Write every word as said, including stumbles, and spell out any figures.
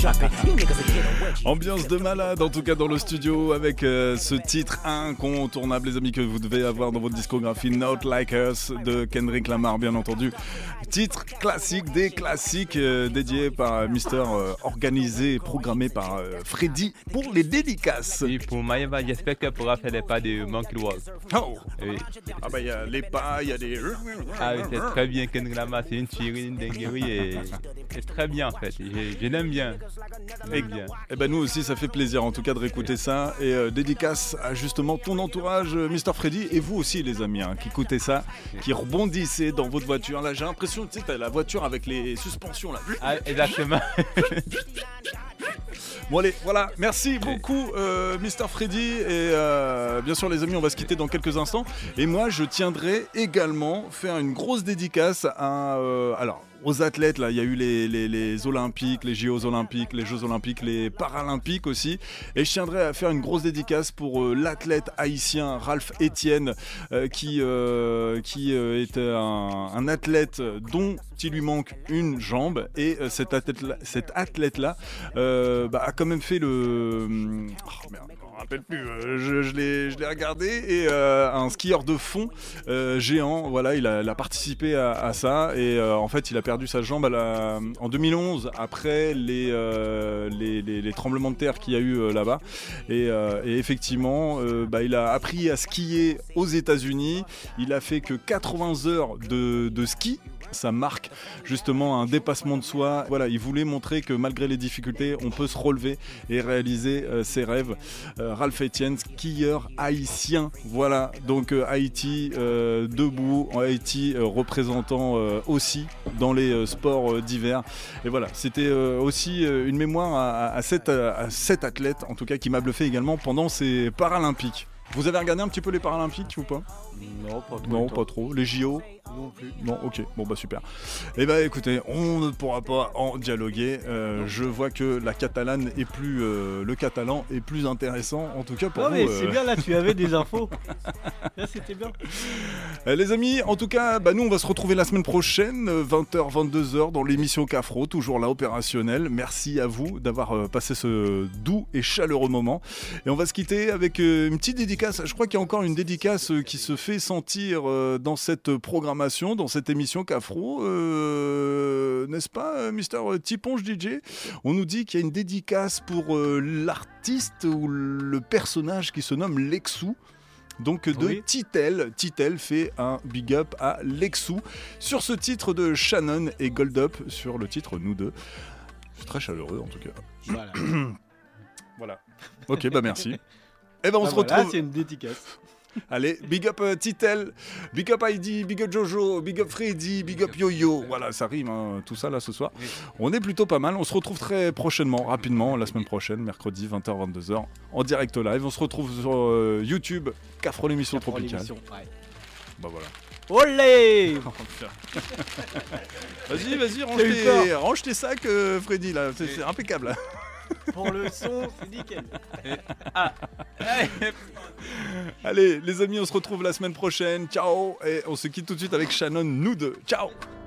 Ambiance de malade, en tout cas dans le studio, avec euh, ce titre incontournable, les amis, que vous devez avoir dans votre discographie, Not Like Us, de Kendrick Lamar, bien entendu. Titre classique des classiques, euh, dédié par Mister euh, organisé, programmé par euh, Freddy pour les dédicaces. Oui, pour Maïva, j'espère qu'elle pourra faire les pas de Monkey Walk. Oh. Oui. Ah bah il y a les pas, il y a des... Ah oui, c'est très bien, Kendrick Lamar, c'est une tuerie, une dinguerie, et c'est très bien en fait, je, je l'aime bien. Et bien. Eh ben nous aussi, ça fait plaisir en tout cas de réécouter ça, et euh, dédicace à justement ton entourage, euh, Mister Freddy, et vous aussi les amis, hein, qui écoutez ça, qui rebondissez dans votre voiture. Là j'ai l'impression, tu sais, t'as la voiture avec les suspensions là. Ah, exactement. Bon allez, voilà, merci beaucoup euh, Mister Freddy, et euh, bien sûr les amis, on va se quitter dans quelques instants, et moi je tiendrai également faire une grosse dédicace à, euh, alors aux athlètes, là il y a eu les, les, les Olympiques, les J O Olympiques, les Jeux Olympiques, les Paralympiques aussi, et je tiendrai à faire une grosse dédicace pour euh, l'athlète haïtien Ralph Etienne, euh, qui, euh, qui euh, est un, un athlète dont il lui manque une jambe, et euh, cet athlète-là, cet athlète-là euh, bah, a quand même fait le... Oh merde, je me rappelle plus, euh, je, je, l'ai, je l'ai regardé, et euh, un skieur de fond euh, géant, voilà, il a, il a participé à, à ça, et euh, en fait il a perdu sa jambe à la, en deux mille onze après les, euh, les, les, les tremblements de terre qu'il y a eu euh, là-bas, et, euh, et effectivement euh, bah, il a appris à skier aux États-Unis, il a fait que quatre-vingts heures de, de ski. Ça marque justement un dépassement de soi. Voilà, il voulait montrer que malgré les difficultés, on peut se relever et réaliser euh, ses rêves. Euh, Ralph Etienne, skieur haïtien. Voilà, donc euh, Haïti euh, debout, Haïti euh, représentant euh, aussi dans les euh, sports euh, d'hiver. Et voilà, c'était euh, aussi euh, une mémoire à, à, cet, à cet athlète, en tout cas, qui m'a bluffé également pendant ces Paralympiques. Vous avez regardé un petit peu les Paralympiques ou pas ? Non, pas trop. Non, pas trop. Les J O ? Non plus. Non, ok, bon bah super. Eh bah écoutez, on ne pourra pas en dialoguer. Euh, je vois que la catalane est plus, euh, le catalan est plus intéressant, en tout cas pour non, vous. Non mais euh... c'est bien, là tu avais des infos. Là c'était bien. Euh, les amis, en tout cas, bah, nous on va se retrouver la semaine prochaine, vingt heures, vingt-deux heures, dans l'émission Cafro, toujours là opérationnelle. Merci à vous d'avoir euh, passé ce doux et chaleureux moment. Et on va se quitter avec euh, une petite dédicace. Je crois qu'il y a encore une dédicace euh, qui se fait sentir euh, dans cette programmation, dans cette émission Cafro, euh, n'est-ce pas, euh, Mister Tiponge D J ? On nous dit qu'il y a une dédicace pour euh, l'artiste ou le personnage qui se nomme Lexou. Donc de oui. Titel. Titel fait un big up à Lexou sur ce titre de Shannon et Gold Up sur le titre Nous Deux. C'est très chaleureux en tout cas. Voilà. Voilà. Ok, bah merci. Et ben on bah se voilà, retrouve. C'est une dédicace. Allez, big up euh, Titel, big up Heidi, big up Jojo, big up Freddy, big up Yo-Yo. Voilà, ça rime, hein, tout ça là ce soir. Oui. On est plutôt pas mal. On se retrouve très prochainement, rapidement, la semaine prochaine, mercredi, vingt heures, vingt-deux heures, en direct live. On se retrouve sur euh, YouTube, Cafro l'émission Cafro tropicale. l'émission, ouais. Bah voilà. Olé. Vas-y, vas-y, range tes, range tes sacs, euh, Freddy, là, c'est, c'est impeccable. Là. Pour le son, c'est nickel. Ah. Allez, les amis, on se retrouve la semaine prochaine. Ciao. Et on se quitte tout de suite avec Shannon, Nous Deux. Ciao.